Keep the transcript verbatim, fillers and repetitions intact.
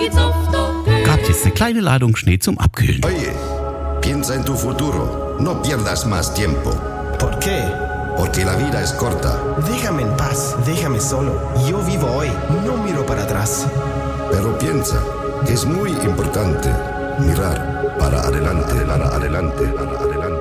Gab jetzt eine kleine Ladung Schnee zum Abkühlen. Oye, piensa en tu futuro. No pierdas más tiempo. ¿Por qué? Porque la vida es corta. Déjame en paz, déjame solo. Yo vivo hoy, no miro para atrás. Pero piensa que es muy importante mirar para adelante, para adelante, para adelante.